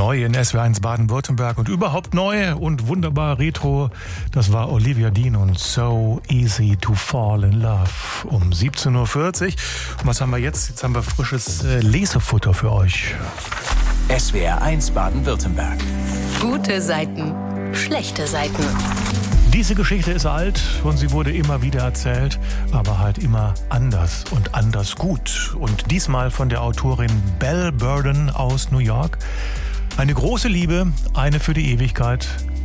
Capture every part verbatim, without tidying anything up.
Neu in S W R eins Baden-Württemberg und überhaupt neu und wunderbar retro. Das war Olivia Dean und So Easy to Fall in Love um siebzehn Uhr vierzig. Und was haben wir jetzt? Jetzt haben wir frisches äh, Lesefutter für euch. S W R eins Baden-Württemberg. Gute Seiten, schlechte Seiten. Diese Geschichte ist alt und sie wurde immer wieder erzählt, aber halt immer anders und anders gut. Und diesmal von der Autorin Belle Burden aus New York. Eine große Liebe, eine für die Ewigkeit.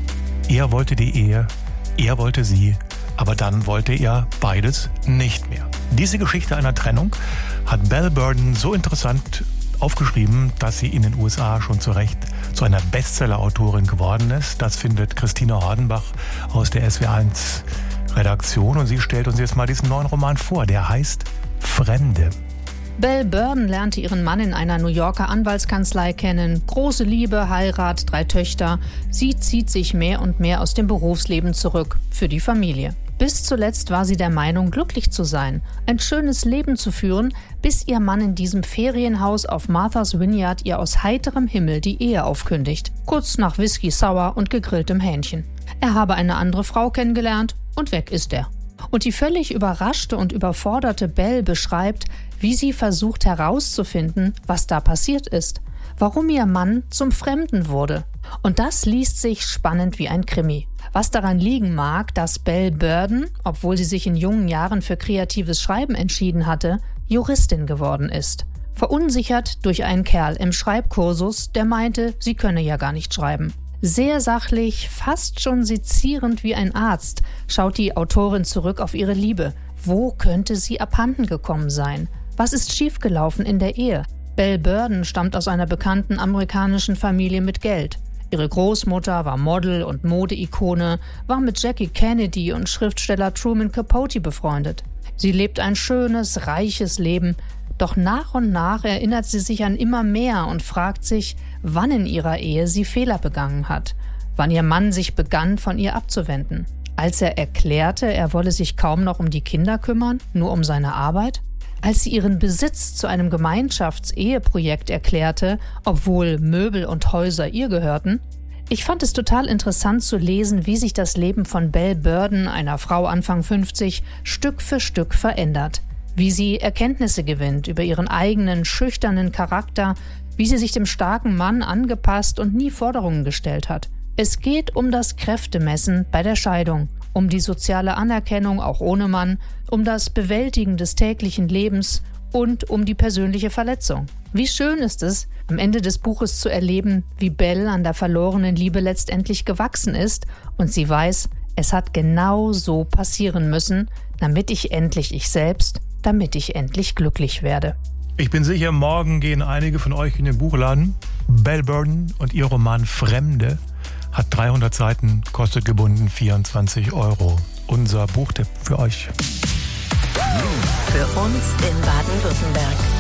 Er wollte die Ehe, er wollte sie, aber dann wollte er beides nicht mehr. Diese Geschichte einer Trennung hat Belle Burden so interessant aufgeschrieben, dass sie in den U S A schon zu Recht zu einer Bestseller-Autorin geworden ist. Das findet Christina Hordenbach aus der S W R eins Redaktion und sie stellt uns jetzt mal diesen neuen Roman vor, der heißt Fremde. Belle Burden lernte ihren Mann in einer New Yorker Anwaltskanzlei kennen. Große Liebe, Heirat, drei Töchter. Sie zieht sich mehr und mehr aus dem Berufsleben zurück, für die Familie. Bis zuletzt war sie der Meinung, glücklich zu sein, ein schönes Leben zu führen, bis ihr Mann in diesem Ferienhaus auf Martha's Vineyard ihr aus heiterem Himmel die Ehe aufkündigt, kurz nach Whisky Sour und gegrilltem Hähnchen. Er habe eine andere Frau kennengelernt und weg ist er. Und die völlig überraschte und überforderte Belle beschreibt, wie sie versucht herauszufinden, was da passiert ist, warum ihr Mann zum Fremden wurde. Und das liest sich spannend wie ein Krimi. Was daran liegen mag, dass Belle Burden, obwohl sie sich in jungen Jahren für kreatives Schreiben entschieden hatte, Juristin geworden ist. Verunsichert durch einen Kerl im Schreibkursus, der meinte, sie könne ja gar nicht schreiben. Sehr sachlich, fast schon sezierend wie ein Arzt, schaut die Autorin zurück auf ihre Liebe. Wo könnte sie abhanden gekommen sein? Was ist schiefgelaufen in der Ehe? Belle Burden stammt aus einer bekannten amerikanischen Familie mit Geld. Ihre Großmutter war Model und Modeikone, war mit Jackie Kennedy und Schriftsteller Truman Capote befreundet. Sie lebt ein schönes, reiches Leben, doch nach und nach erinnert sie sich an immer mehr und fragt sich, wann in ihrer Ehe sie Fehler begangen hat, wann ihr Mann sich begann, von ihr abzuwenden. Als er erklärte, er wolle sich kaum noch um die Kinder kümmern, nur um seine Arbeit? Als sie ihren Besitz zu einem Gemeinschafts-Eheprojekt erklärte, obwohl Möbel und Häuser ihr gehörten? Ich fand es total interessant zu lesen, wie sich das Leben von Belle Burden, einer Frau Anfang fünfzig, Stück für Stück verändert. Wie sie Erkenntnisse gewinnt über ihren eigenen, schüchternen Charakter, wie sie sich dem starken Mann angepasst und nie Forderungen gestellt hat. Es geht um das Kräftemessen bei der Scheidung, um die soziale Anerkennung auch ohne Mann, um das Bewältigen des täglichen Lebens und um die persönliche Verletzung. Wie schön ist es, am Ende des Buches zu erleben, wie Belle an der verlorenen Liebe letztendlich gewachsen ist und sie weiß, es hat genau so passieren müssen, damit ich endlich ich selbst, damit ich endlich glücklich werde. Ich bin sicher, morgen gehen einige von euch in den Buchladen. Belle Burden und ihr Roman Fremde hat dreihundert Seiten, kostet gebunden vierundzwanzig Euro. Unser Buchtipp für euch. Für uns in Baden-Württemberg.